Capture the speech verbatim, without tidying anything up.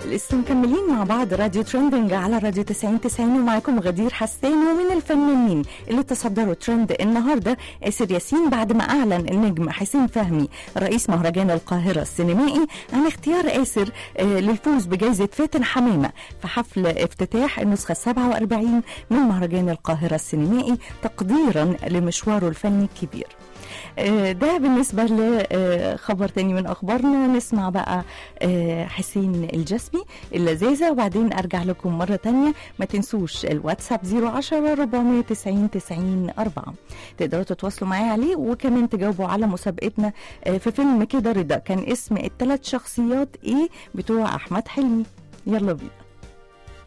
لسه مكملين مع بعض راديو ترندنج على راديو تسعين تسعين، ومعاكم غدير حسان. ومن الفنانين اللي تصدروا ترند النهارده آسر ياسين بعد ما أعلن النجم حسين فهمي رئيس مهرجان القاهرة السينمائي عن اختيار آسر للفوز بجائزة فاتن حمامة في حفل افتتاح النسخة السابعة وأربعين من مهرجان القاهرة السينمائي تقديرا لمشواره الفني الكبير. ده بالنسبة لخبر تاني من أخبارنا. نسمع بقى حسين الجسمي اللذيذة وبعدين أرجع لكم مرة تانية. ما تنسوش الواتساب صفر عشرة أربعمية تسعين تسعين أربعة، تقدروا تتواصلوا معايا عليه، وكمان تجاوبوا على مسابقتنا في فيلم كده رضا كان اسم الثلاث شخصيات ايه بتوع أحمد حلمي. يلا بينا.